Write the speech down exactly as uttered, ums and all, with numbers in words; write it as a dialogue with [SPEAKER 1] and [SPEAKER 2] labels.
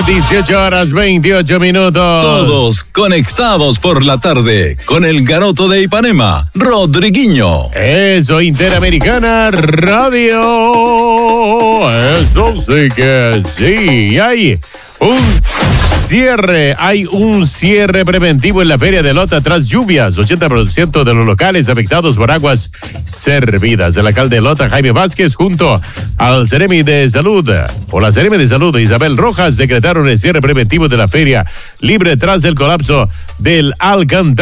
[SPEAKER 1] dieciocho horas veintiocho minutos.
[SPEAKER 2] Todos conectados por la tarde con el Garoto de Ipanema, Rodriguinho.
[SPEAKER 1] Eso, Interamericana Radio. Eso sí que sí. Hay un cierre, hay un cierre preventivo en la Feria de Lota tras lluvias. ochenta por ciento de los locales afectados por aguas servidas. El alcalde de Lota, Jaime Vázquez, junto al Seremi de Salud, o la Seremi de Salud, Isabel Rojas, decretaron el cierre preventivo de la feria libre tras el colapso del alcantarillado.